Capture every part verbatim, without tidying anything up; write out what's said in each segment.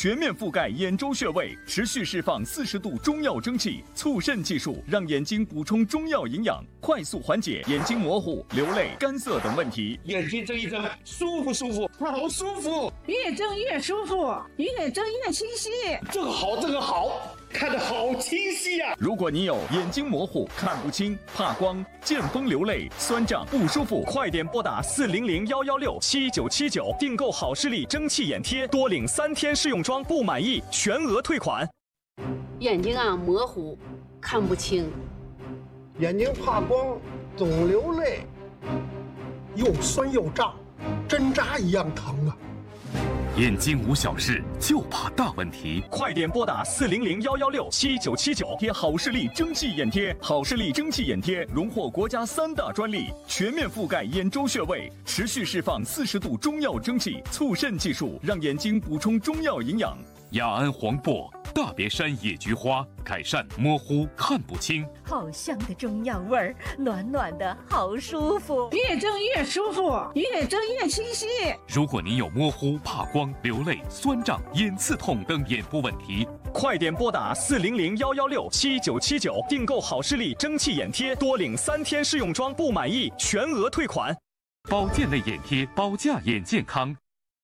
全面覆盖眼周穴位，持续释放四十度中药蒸汽，促肾技术让眼睛补充中药营养，快速缓解眼睛模糊、流泪、干涩等问题。 眼睛睁一睁，舒服舒服，好舒服， 越睁越舒服，越睁越清晰。 这个好，这个好，看得好清晰呀、啊！ 如果你有眼睛模糊、看不清、怕光、见风流泪、酸胀不舒服，快点拨打四零零幺幺六七九七九订购好视力蒸汽眼贴，多领三天试用装，不满意全额退款。 眼睛啊模糊，看不清， 眼睛怕光，总流泪， 又酸又胀，针扎一样疼啊！ 眼睛无小事，就怕大问题。 快点拨打四零零幺幺六七九七九，贴好视力蒸汽眼贴。好视力蒸汽眼贴荣获国家三大专利，全面覆盖眼周穴位，持续释放四十度中药蒸汽，促肾技术让眼睛补充中药营养。 雅安黄柏、大别山野菊花，改善模糊看不清。 好香的中药味儿，暖暖的，好舒服。 越睁越舒服，越睁越清晰。 如果你有模糊、怕光、流泪、酸胀、眼刺痛等眼部问题， 快点拨打四零零幺幺六七九七九订购好视力蒸汽眼贴，多领三天试用装，不满意全额退款。 保健类眼贴，保驾眼健康。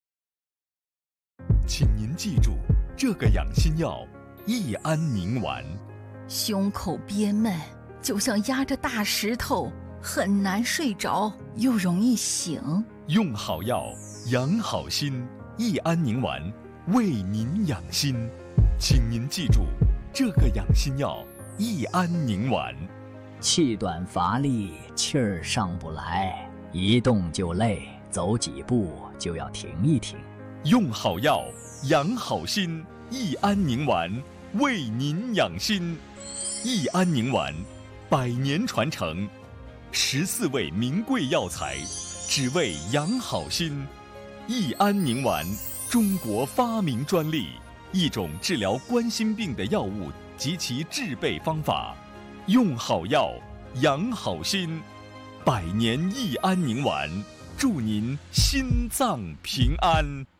请您记住，这个养心药益安宁丸。 胸口憋闷，就像压着大石头，很难睡着，又容易醒。 用好药，养好心。益安宁丸为您养心，请您记住，这个养心药益安宁丸。 气短乏力，气儿上不来，一动就累，走几步就要停一停。 用好药，养好心。益安宁丸为您养心。益安宁丸，百年传承，十四味名贵药材，只为养好心。益安宁丸，中国发明专利，一种治疗冠心病的药物及其制备方法。用好药，养好心。百年益安宁丸，祝您心脏平安。